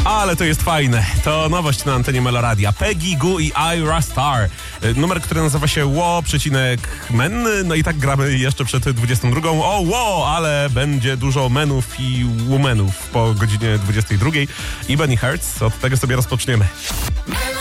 Ale to jest fajne. To nowość na antenie Meloradia. Peggy Gou i Ira Star. Numer, który nazywa się *Men. No i tak gramy jeszcze przed 22. Ale będzie dużo menów i womenów po godzinie 22. I Benny Hertz. Od tego sobie rozpoczniemy.